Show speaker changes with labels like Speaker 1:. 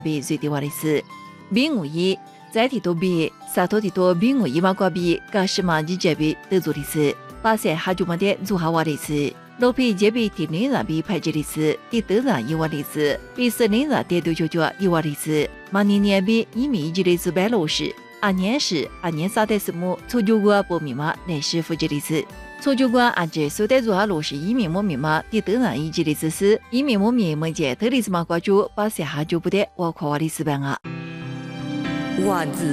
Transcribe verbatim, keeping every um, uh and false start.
Speaker 1: 被最低瓦里斯。并无一在地多比萨托地多并无一马瓜比噶什么几节比得做的是，巴塞哈就没得做好瓦里斯。罗皮这比提零人比排这里斯，第得人一瓦里斯，比四零人第六九九一瓦里斯。马年年比一米一里斯百六十，二年是二年三代什么？从九个不密码乃是负这里斯。从九个按照所带做下路是一米莫密码，第得人一级的知识，一米莫密没见特里斯马瓜主，巴塞哈就不得我夸瓦里斯班啊。
Speaker 2: 万字